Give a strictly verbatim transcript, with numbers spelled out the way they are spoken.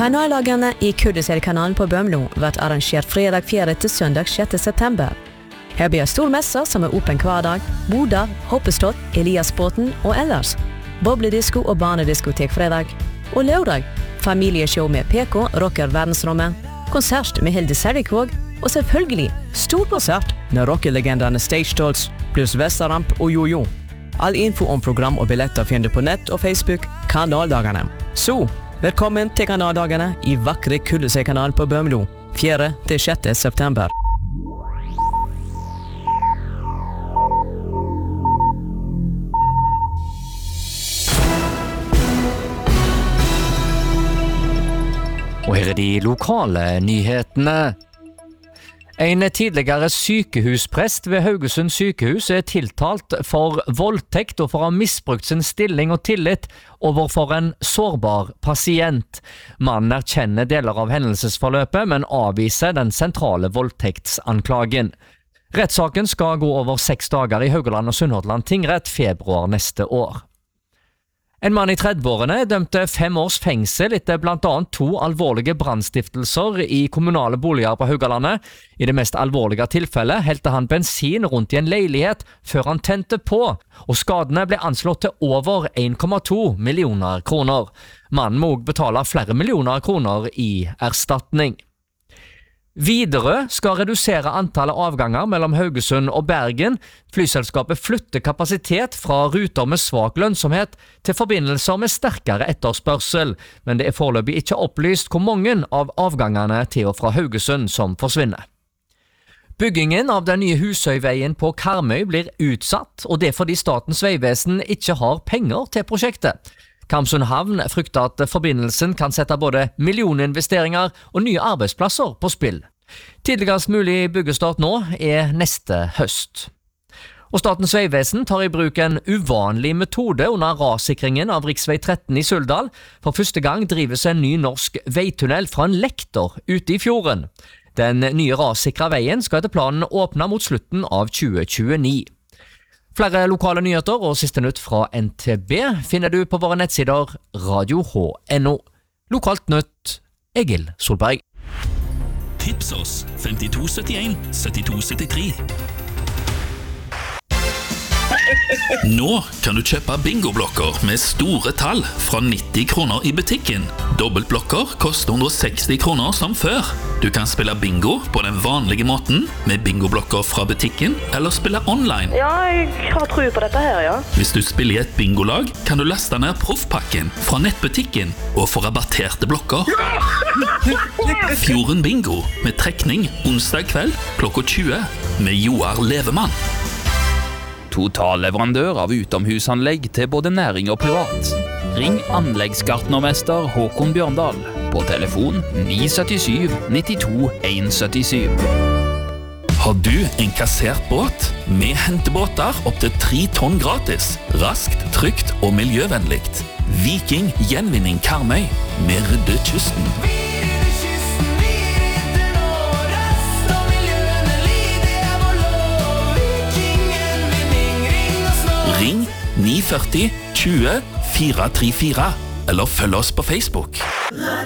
Kanaldagarna i Kuddesälkanalen på Bömlo vart arrangerat fredag fjärde till söndag sjätte september. Her blir stor mässa som er åpen hver dag, bodar, hoppestått, Eliasbåten og ellers. Bobledisko og barnediskotek fredag. Og lørdag, familieshow med P K, rocker verdensrommet, konsert med Hilde Serikvåg, og selvfølgelig stor konsert med rockerlegenderne Stage Dolls, pluss Vestaramp og Jojo. All info om program og billetter finner du på nett og Facebook Kanaldagene. Så, velkommen til Kanaldagene i vakre Kuddesälkanalen på Bömlo, fjärde til sjätte september. Og her er de lokale nyhetene. En tidligere sykehusprest ved Haugesund sykehus er tiltalt for voldtekt og for å ha misbrukt sin stilling og tillit overfor en sårbar pasient. Mannen erkjenner deler av hendelsesforløpet, men avviser den sentrale voldtektsanklagen. Rettssaken skal gå over seks dager i Haugaland og Sunnhordland tingrett februar neste år. En mann i trettiårene dømte fem års fengsel etter blant annet to alvorlige brandstiftelser i kommunale boliger på Haugalandet. I det mest alvorlige tilfellet helte han bensin rundt i en leilighet før han tente på, og skadene ble anslått til over en komma to millioner kroner. Mannen må også betale flere millioner kroner i erstatning. Widerøe skal redusere antallet avganger mellom Haugesund og Bergen. Flyselskapet flytter kapasitet fra ruter med svak lønnsomhet til forbindelser med sterkere etterspørsel, men det er foreløpig ikke opplyst hvor mange av avgangene til og fra Haugesund som forsvinner. Byggingen av den nye Husøyveien på Karmøy blir utsatt, og det er fordi Statens vegvesen ikke har penger til prosjektet. Karmsund havn frykter at forbindelsen kan sette både millioninvesteringer og nye arbeidsplasser på spill. Tidligst mulig byggestart nå er neste høst. Og Statens vegvesen tar i bruk en uvanlig metode under rassikringen av riksvei tretten i Suldal. For første gang drives en ny norsk veitunnel fra en lektor ute i fjorden. Den nye rassikra veien skal etter planen åpne mot slutten av tjue tjueni. Flere lokale nyheter og siste nytt fra N T B finner du på våre nettsider radio h punktum n o. Lokalt nytt, Egil Solberg. Tips oss femtito syttien syttito syttitre. Nå kan du kjøpe bingoblokker med store tall fra nitti kroner i butikken. Dobbeltblokker koster hundre og seksti kroner som før. Du kan spille bingo på den vanlige måten med bingoblokker fra butikken, eller spille online. Ja, jeg har tro på dette her, ja. Hvis du spiller i et bingolag, kan du laste ned proffpakken fra nettbutikken og få rabatterte blokker. Fjorden Bingo med trekning onsdag kveld klokka tjue med Joar Levemann. Totalleverandør av utomhusanlegg til både næring og privat. Ring anleggsgartnermester Håkon Bjørndal på telefon ni sytti sju nittito en sytti sju. Har du en kassert båt? Vi henter båter opp til tre tonn gratis. Raskt, trygt og miljøvennligt. Viking Gjenvinning Karmøy. Vi rydder kysten. Ring ni førti tjue fire tre fire eller følg oss på Facebook.